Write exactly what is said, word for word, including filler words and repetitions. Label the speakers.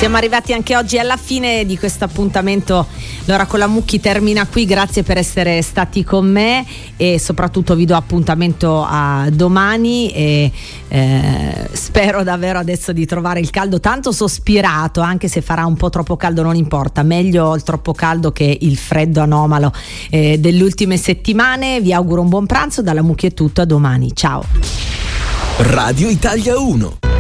Speaker 1: Siamo arrivati anche oggi alla fine di questo appuntamento. L'ora con la Mucchi termina qui, grazie per essere stati con me e soprattutto vi do appuntamento a domani e eh, spero davvero adesso di trovare il caldo tanto sospirato, anche se farà un po' troppo caldo non importa, meglio il troppo caldo che il freddo anomalo eh, delle ultime settimane. Vi auguro un buon pranzo, dalla Mucchi è tutto, a domani, ciao.
Speaker 2: Radio Italia uno.